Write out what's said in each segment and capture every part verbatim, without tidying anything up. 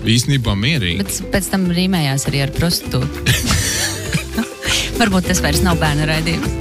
īstenībā mierīgi. Bet pēc tam rīmējās arī ar prostitūtu. Varbūt tas vairs nav bērnu raidījums.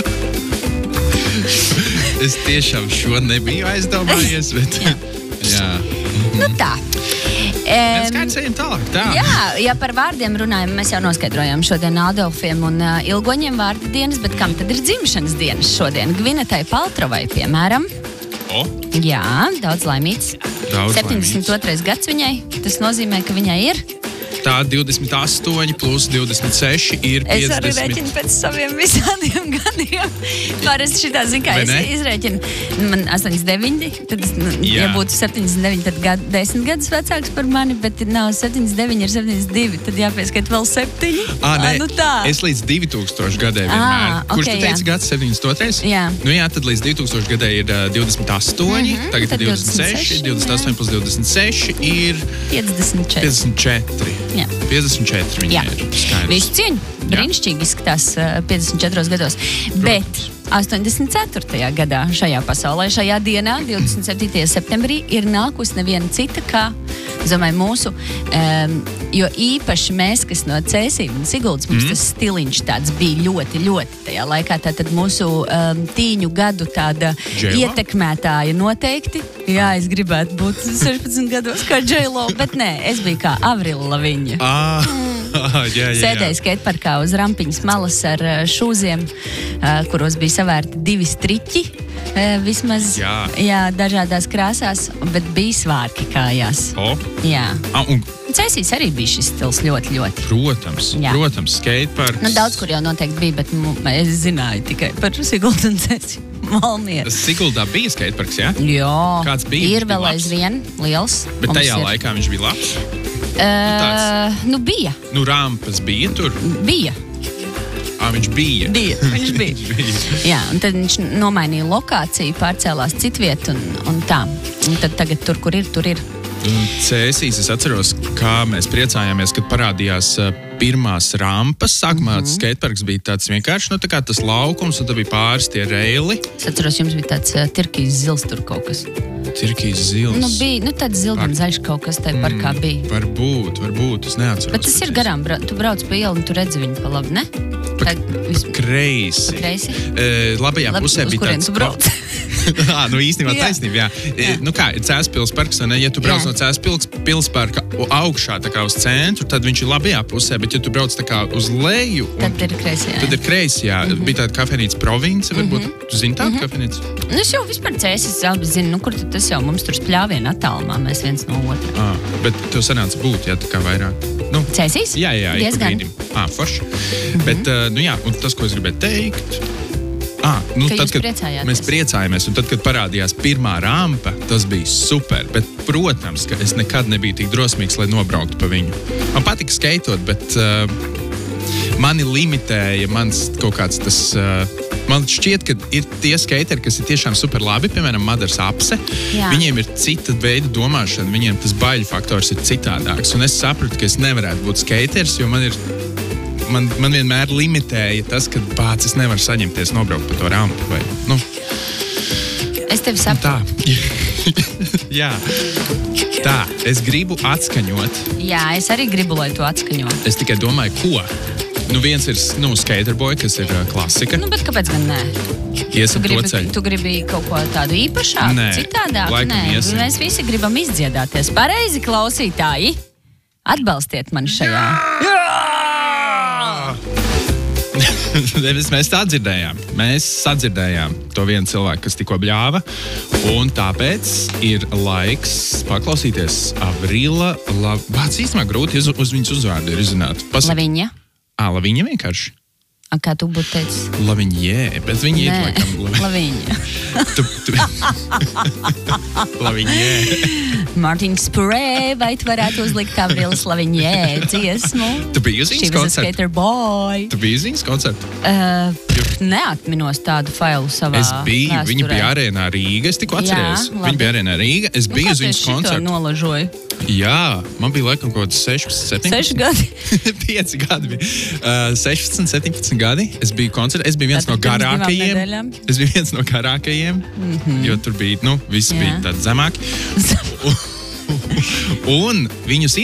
Es tiešām šo nebiju aizdomājies, bet jā. jā. Nu tā. Mēs kāds ejam tālāk, tā. Jā, ja par vārdiem runājam, mēs jau noskaidrojām šodien Adolfiem un uh, Ilgoņiem vārda dienas, bet kam tad ir dzimšanas dienas šodien? Gvinetai Paltrovai, piemēram. O? Jā, daudz laimīts. Daudz septiņdesmit otrais gads viņai, tas nozīmē, ka viņai ir... Tā divdesmit astoņi plus divdesmit seši ir piecdesmit. Es arī rēķinu pēc saviem visādiem gadiem. Parasti šitā, zin kā, es izrēķinu. Man astoņdesmit deviņi, tad, nu, ja būtu septiņdesmit deviņi, tad gad, desmit gadus vecāks par mani, bet nav septiņdesmit deviņi, ir septiņdesmit divi, tad jāpieskait vēl septiņi. Ā, nē, à, nu tā. Es līdz divi tūkstoši gadē vienmēr. À, Kurš okay, tu teici gads septiņdesmit otrais? Jā. Nu jā, tad līdz divi tūkstoši gadē ir uh, divdesmit astoņi, mm-hmm, tagad ir divdesmit seši, divdesmit astoņi plus divdesmit seši ir piecdesmit četri. piecdesmit četri. Jā. piecdesmit četri viņa Jā. ir. Skaidrs. Visu cieņu. Brīnišķīgi izskatās uh, piecdesmit četros gados. Bet astoņdesmit ceturtajā gadā šajā pasaulē, šajā dienā, divdesmit septītajā septembrī, ir nākusi neviena cita kā, es domāju, mūsu, um, jo īpaši mēs, kas no Cēsīm un Siguldas, mums mm. tas stiliņš tāds bija ļoti, ļoti tajā laikā. Tātad mūsu um, tīņu gadu tāda J-Lo? Ietekmētāja noteikti. Jā, es gribētu būt sešpadsmit gados kā J-Lo, bet nē, es biju kā Avrila Laviņa. Ah, jā, jā, jā. Sēdēju skateparkā uz rampiņas malas ar uh, šūziem, uh, kuros bija savērti divi striķi, uh, vismaz Jā. Jā, dažādās krāsās, bet bija svārki kājās. O? Jā. Ah, un, Cēsīs arī bija šis stils ļoti, ļoti. protams, Jā. protams, skateparks. Nu, daudz, kur jau noteikti bija, bet m- es zināju tikai par Siguldu un Cēsī. Valmieru. Siguldā bija skateparks, jā? Jā. Kāds bija? Ir Viņš bija vēl labs? aizvien liels. Bet Mums tajā ir. laikā viņš bija labs. Uh, nu, bija. Nu, rampas bija tur. Bija. Ā, viņš bija. Bija, viņš bija. viņš bija. Jā, un tad viņš nomainīja lokāciju, pārcēlās citviet un, un tā. Un tad tagad tur, kur ir, tur ir. Un Cēsīs, es atceros, kā mēs priecājāmies, kad parādījās uh, pirmās rampas. Sākumā mm-hmm. skateparks bija tāds vienkārši, nu tā kā tas laukums, un tad bija pāris tie reili. Es atceros, jums bija tāds uh, tirkīs zils tur kaut kas. Tirkīs zils. Nu, bija, nu tāds zildam zaļš kaut kas tajā parkā bija. Varbūt, varbūt, es neatceros. Bet tas ir garām, bra- tu brauc pa ielu un tu redzi viņu pa labi, ne? Pa, Tad vis- kreisi. Pa kreisi? E, labajā Labi, pusē uz bija kurien tāds... tu brauc? Ā, nu īstenībā Jā. taisnība, jā. E, Jā. nu kā, ir Cēspils parks, vai ne? Ja tu brauc Jā. no Cēspils pilsparka augšā tā kā uz centru, tad viņš ir labajā pusē, bet ja tu brauc tā kā uz leju... Un, Tad ir kreisi, jā. tad ir kreisi, jā. Mm-hmm. Bija tāda kafejnīca Province, varbūt. Mhm. Tu zini tādu kafejnīcu? Nu, es jau vispār Cēsis abi zinu, nu, kur tad tas jau mums tur spļāviena attālumā, mēs viens no otra. Ā, bet tev sanāca būt, jā, tā kā vairāk. Nu, Cēsis? jā, jā, ik pa Diezgan. brīdim. Ā, forši. Bet, uh, nu jā, un tas, ko es gribēju teikt... Ah, nu, Ka tad, jūs kad priecājāties. mēs priecājāmies, un tad, kad parādījās pirmā rampa, tas bija super. Bet, protams, ka es nekad nebiju tik drosmīgs, lai nobrauktu pa viņu. Man patika skeitot, bet uh, mani limitēja mans kaut kāds tas... Uh, man šķiet, ka ir tie skateri, kas ir tiešām super labi, piemēram, Madars Apse. Jā. Viņiem ir cita veida domāšana, viņiem tas baiļu faktors ir citādāks. Un es sapratu, ka es nevarētu būt skaters, jo man ir... Man, man vienmēr limitēja tas, ka pats es nevaru saņemties nobraukt pa to rampu. Vai, nu, Es tevi saprotu. tā. Jā. Tā, es gribu atskaņot. Jā, es arī gribu, lai tu atskaņo. Es tikai domāju, ko. Nu, viens ir nu, Skaterboy, kas ir uh, klasika. Nu, bet kāpēc gan nē? Ies Tu ap to gribi, ceļu. tu gribi kaut ko tādu īpašāku, Nē, citādāku? laikam Nē, iesim. mēs visi gribam izdziedāties. Pareizi, klausītāji! Atbalstiet mani šajā. mēs, mēs tā dzirdējām. Mēs sadzirdējām to vienu cilvēku, kas tikko bļāva. Un tāpēc ir laiks paklausīties Avrila. La... Vārds īstenībā grūti uz, uz viņas uzvārdu ir izrunāt. Pasaka... Laviņa. Ā, Laviņa vienkārši. A, kā tu būtu teicis? Laviņē, bet viņa ir Nē, laikam... Lavi... Laviņa. tu, tu... Laviņē. Mārtiņš Spurē, vai tu varētu uzlikt Avrilas Laviņē dziesmu? Tu biji uz She viņas was a koncertu? skater boy. Tu biji uz viņas koncertu? Uh, pff, neatminos tādu failu savā Es biju, vēsturē. viņa bija arēnā Rīga, es tikko atcerējos. Jā, labi. Viņa bija arēnā Rīga, es Nu, biju kā uz tu viņas šito koncertu. nolažoji? Jā, man bija laikam kaut kāds sešpadsmit, septiņpadsmit. Seši gadi? Pieci gadi bija. Uh, sešpadsmit, septiņpadsmit gadi. Es biju koncertā. Es biju viens Tātad no pirms divām garākajiem. nedēļām? Es biju viens no garākajiem, mm-hmm. jo tur bija, nu, visi Jā. bija tādi zemāki. Un viņus